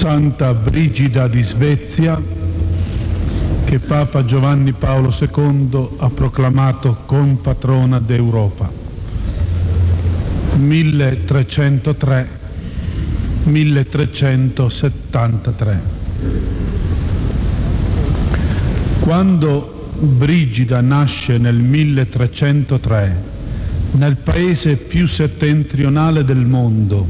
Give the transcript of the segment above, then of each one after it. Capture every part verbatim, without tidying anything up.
Santa Brigida di Svezia, che Papa Giovanni Paolo secondo ha proclamato compatrona d'Europa. milletrecentotre milletrecentosettantatré. Quando Brigida nasce nel milletrecentotre nel paese più settentrionale del mondo,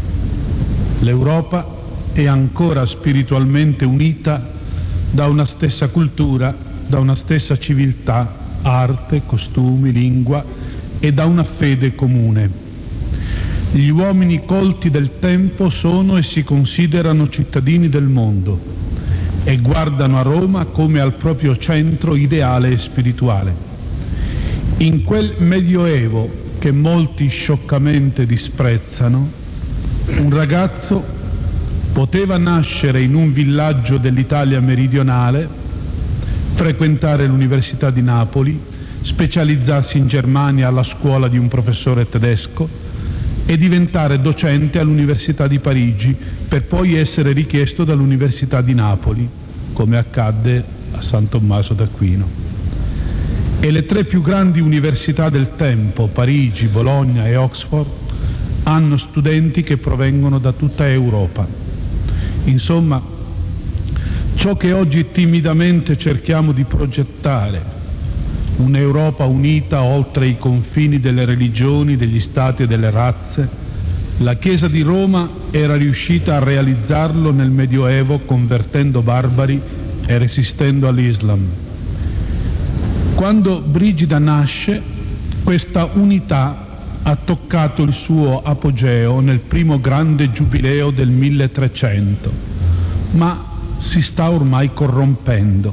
l'Europa è ancora spiritualmente unita da una stessa cultura, da una stessa civiltà, arte, costumi, lingua e da una fede comune. Gli uomini colti del tempo sono e si considerano cittadini del mondo e guardano a Roma come al proprio centro ideale e spirituale. In quel Medioevo che molti scioccamente disprezzano, un ragazzo poteva nascere in un villaggio dell'Italia meridionale, frequentare l'Università di Napoli, specializzarsi in Germania alla scuola di un professore tedesco e diventare docente all'Università di Parigi per poi essere richiesto dall'Università di Napoli, come accadde a San Tommaso d'Aquino. E le tre più grandi università del tempo, Parigi, Bologna e Oxford, hanno studenti che provengono da tutta Europa. Insomma, ciò che oggi timidamente cerchiamo di progettare, un'Europa unita oltre i confini delle religioni, degli stati e delle razze, la Chiesa di Roma era riuscita a realizzarlo nel Medioevo convertendo barbari e resistendo all'Islam. Quando Brigida nasce, questa unità ha toccato il suo apogeo nel primo grande giubileo del milletrecento, ma si sta ormai corrompendo.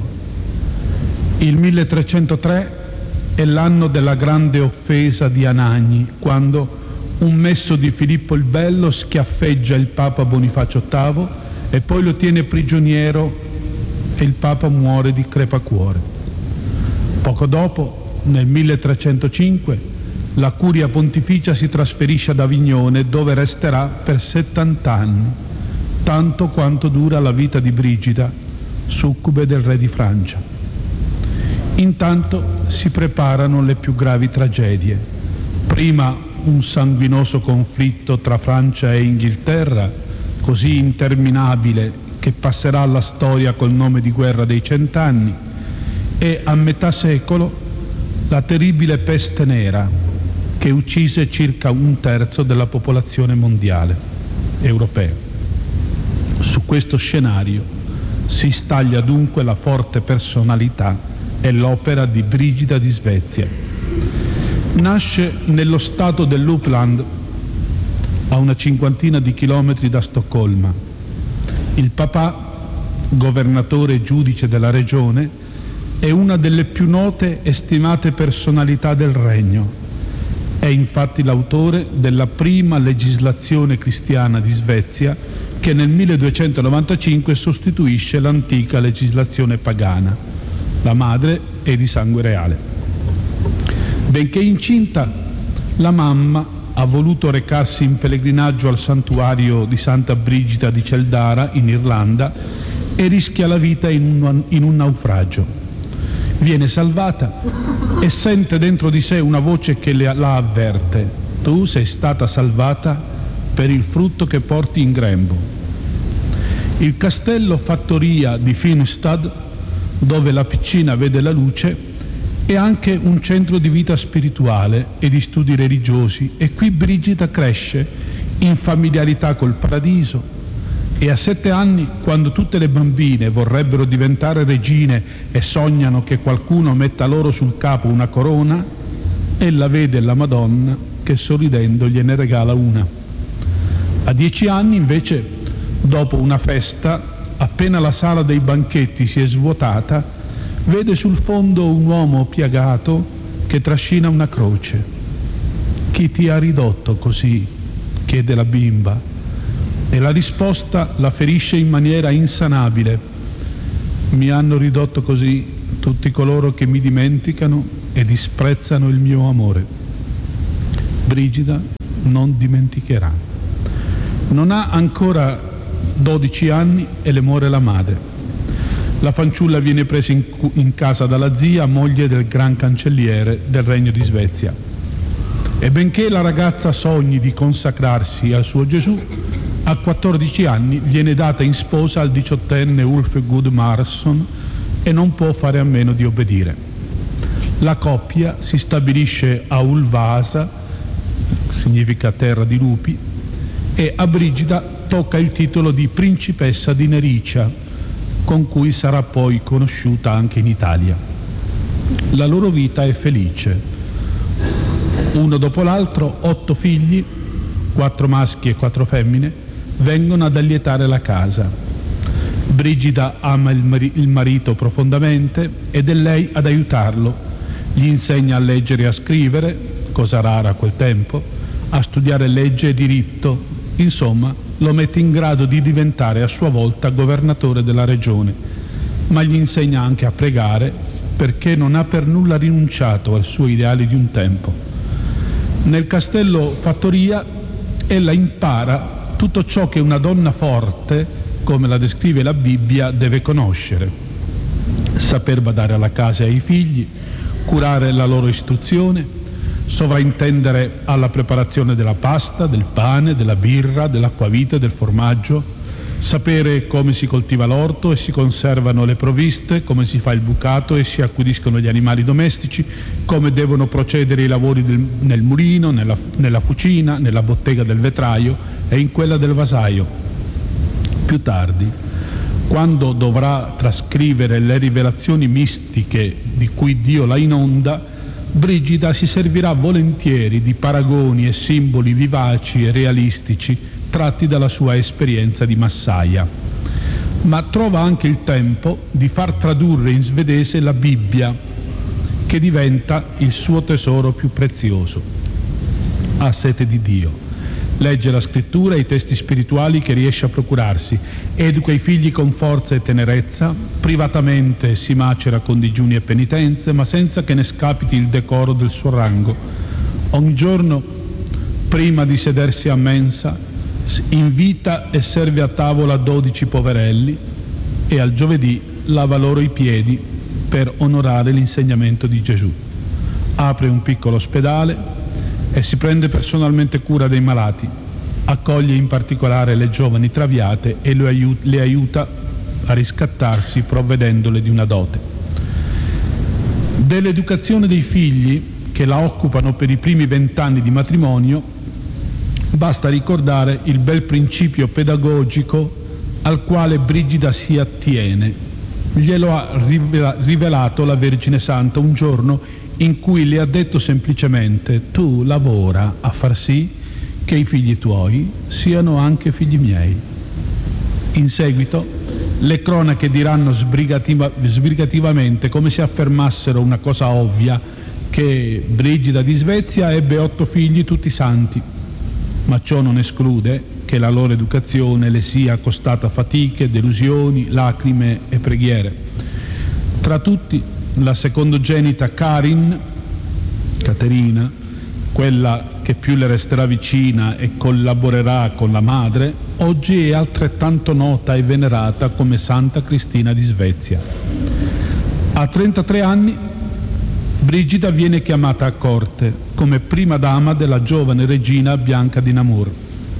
Il milletrecentotre è l'anno della grande offesa di Anagni, quando un messo di Filippo il Bello schiaffeggia il Papa Bonifacio ottavo e poi lo tiene prigioniero e il Papa muore di crepacuore. Poco dopo, nel milletrecentocinque, la Curia Pontificia si trasferisce ad Avignone, dove resterà per settanta anni, tanto quanto dura la vita di Brigida, succube del re di Francia. Intanto si preparano le più gravi tragedie. Prima un sanguinoso conflitto tra Francia e Inghilterra, così interminabile che passerà alla storia col nome di Guerra dei Cent'anni, e a metà secolo la terribile peste nera che uccise circa un terzo della popolazione mondiale europea. Su questo scenario si staglia dunque la forte personalità e l'opera di Brigida di Svezia. Nasce nello stato dell'Uppland, a una cinquantina di chilometri da Stoccolma. Il papà, governatore e giudice della regione, è una delle più note e stimate personalità del regno. È infatti l'autore della prima legislazione cristiana di Svezia, che nel milleduecentonovantacinque sostituisce l'antica legislazione pagana. La madre è di sangue reale. Benché incinta, la mamma ha voluto recarsi in pellegrinaggio al santuario di Santa Brigida di Celdara, in Irlanda, e rischia la vita in un, in un naufragio. Viene salvata e sente dentro di sé una voce che le, la avverte: tu sei stata salvata per il frutto che porti in grembo. Il castello fattoria di Finstad, dove la piccina vede la luce, è anche un centro di vita spirituale e di studi religiosi, e qui Brigida cresce in familiarità col paradiso. E a sette anni, quando tutte le bambine vorrebbero diventare regine e sognano che qualcuno metta loro sul capo una corona, ella vede la Madonna che sorridendo gliene regala una. A dieci anni, invece, dopo una festa, appena la sala dei banchetti si è svuotata, vede sul fondo un uomo piagato che trascina una croce. Chi ti ha ridotto così? Chiede la bimba. E la risposta la ferisce in maniera insanabile: mi hanno ridotto così tutti coloro che mi dimenticano e disprezzano il mio amore. Brigida non dimenticherà. Non ha ancora dodici anni e le muore la madre. La fanciulla viene presa in, in casa dalla zia, moglie del gran cancelliere del Regno di Svezia. E benché la ragazza sogni di consacrarsi al suo Gesù, a quattordici anni viene data in sposa al diciottenne Ulf Gudmarsson e non può fare a meno di obbedire. La coppia si stabilisce a Ulvasa, significa terra di lupi, e a Brigida tocca il titolo di principessa di Nericia, con cui sarà poi conosciuta anche in Italia. La loro vita è felice. Uno dopo l'altro, otto figli, quattro maschi e quattro femmine, vengono ad allietare la casa. Brigida ama il, mari- il marito profondamente ed è lei ad aiutarlo. Gli insegna a leggere e a scrivere, cosa rara a quel tempo, a studiare legge e diritto, insomma lo mette in grado di diventare a sua volta governatore della regione, ma gli insegna anche a pregare perché non ha per nulla rinunciato al suo ideale di un tempo. Nel castello fattoria ella impara tutto ciò che una donna forte, come la descrive la Bibbia, deve conoscere: saper badare alla casa e ai figli, curare la loro istruzione, sovraintendere alla preparazione della pasta, del pane, della birra, dell'acquavite, del formaggio, sapere come si coltiva l'orto e si conservano le provviste, come si fa il bucato e si accudiscono gli animali domestici, come devono procedere i lavori del, nel mulino, nella, nella fucina, nella bottega del vetraio e in quella del vasaio. Più tardi, quando dovrà trascrivere le rivelazioni mistiche di cui Dio la inonda, Brigida si servirà volentieri di paragoni e simboli vivaci e realistici tratti dalla sua esperienza di massaia, ma trova anche il tempo di far tradurre in svedese la Bibbia, che diventa il suo tesoro più prezioso. Ha sete di Dio. Legge la scrittura e i testi spirituali che riesce a procurarsi, educa i figli con forza e tenerezza, privatamente si macera con digiuni e penitenze, ma senza che ne scapiti il decoro del suo rango. Ogni giorno, prima di sedersi a mensa, invita e serve a tavola dodici poverelli e al giovedì lava loro i piedi per onorare l'insegnamento di Gesù. Apre un piccolo ospedale e si prende personalmente cura dei malati, accoglie in particolare le giovani traviate e le aiuta, le aiuta a riscattarsi provvedendole di una dote. Dell'educazione dei figli, che la occupano per i primi vent'anni di matrimonio, basta ricordare il bel principio pedagogico al quale Brigida si attiene. Glielo ha rivelato la Vergine Santa un giorno in cui le ha detto semplicemente: tu lavora a far sì che i figli tuoi siano anche figli miei. In seguito le cronache diranno sbrigativa, sbrigativamente, come se affermassero una cosa ovvia, che Brigida di Svezia ebbe otto figli tutti santi, ma ciò non esclude che la loro educazione le sia costata fatiche, delusioni, lacrime e preghiere. Tra tutti, la secondogenita Karin, Caterina, quella che più le resterà vicina e collaborerà con la madre, oggi è altrettanto nota e venerata come Santa Cristina di Svezia. A trentatré anni Brigida viene chiamata a corte come prima dama della giovane regina Bianca di Namur.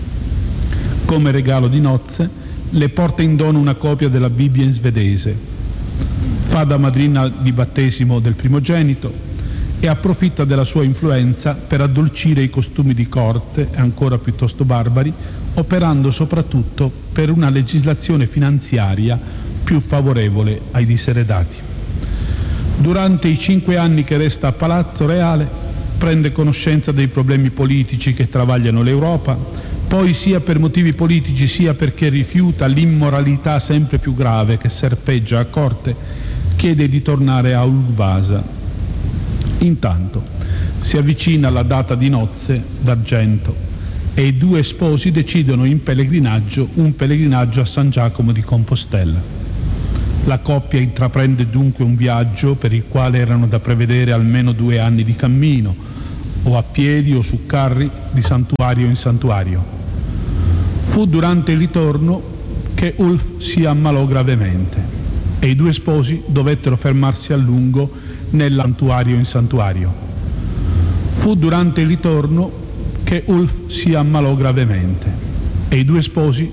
Come regalo di nozze le porta in dono una copia della Bibbia in svedese, fa da madrina di battesimo del primogenito e approfitta della sua influenza per addolcire i costumi di corte, ancora piuttosto barbari, operando soprattutto per una legislazione finanziaria più favorevole ai diseredati. Durante i cinque anni che resta a Palazzo Reale prende conoscenza dei problemi politici che travagliano l'Europa, poi sia per motivi politici sia perché rifiuta l'immoralità sempre più grave che serpeggia a corte, chiede di tornare a Ulvasa. Intanto si avvicina la data di nozze d'argento e i due sposi decidono in pellegrinaggio un pellegrinaggio a San Giacomo di Compostela. La coppia intraprende dunque un viaggio per il quale erano da prevedere almeno due anni di cammino, o a piedi o su carri, di santuario in santuario. Fu durante il ritorno che Ulf si ammalò gravemente e i due sposi dovettero fermarsi a lungo nel santuario in santuario. Fu durante il ritorno che Ulf si ammalò gravemente e i due sposi